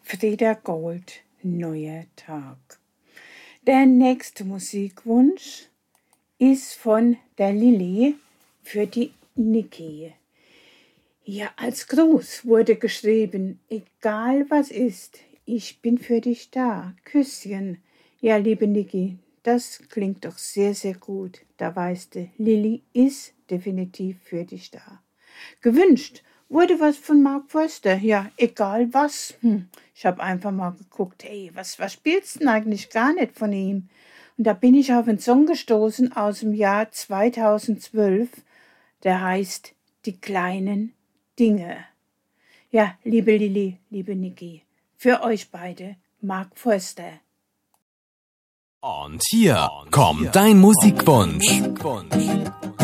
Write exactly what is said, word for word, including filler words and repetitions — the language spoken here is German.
Frieda Gold, neuer Tag. Der nächste Musikwunsch ist von der Lilly für die Niki. Ja, als Gruß wurde geschrieben, egal was ist, ich bin für dich da. Küsschen. Ja, liebe Niki, das klingt doch sehr, sehr gut. Da weißt du, Lilly ist definitiv für dich da. Gewünscht wurde was von Mark Forster. Ja, egal was. Hm. Ich habe einfach mal geguckt, hey, was, was spielst du denn eigentlich gar nicht von ihm? Und da bin ich auf einen Song gestoßen aus dem Jahr zweitausendzwölf, der heißt Die kleinen Dinge. Ja, liebe Lilly, liebe Niki, für euch beide Mark Forster. Und hier kommt dein Musikwunsch.